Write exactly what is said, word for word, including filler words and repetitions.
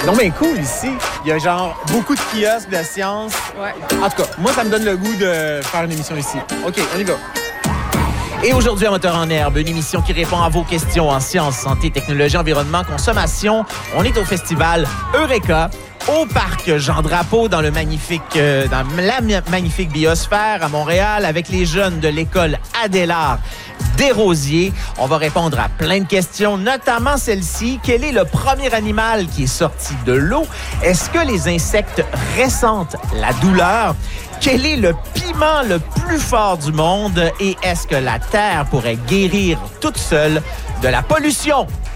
Non, mais cool ici. Il y a genre beaucoup de kiosques de sciences. Ouais. En tout cas, moi, ça me donne le goût de faire une émission ici. OK, on y va. Et aujourd'hui, à Moteur en herbe, une émission qui répond à vos questions en sciences, santé, technologie, environnement, consommation. On est au festival Eureka, au parc Jean-Drapeau, dans le magnifique, euh, dans la magnifique biosphère à Montréal, avec les jeunes de l'école Adélard Desrosiers. On va répondre à plein de questions, notamment celle-ci. Quel est le premier animal qui est sorti de l'eau? Est-ce que les insectes ressentent la douleur? Quel est le piment le plus fort du monde? Et est-ce que la Terre pourrait guérir toute seule de la pollution?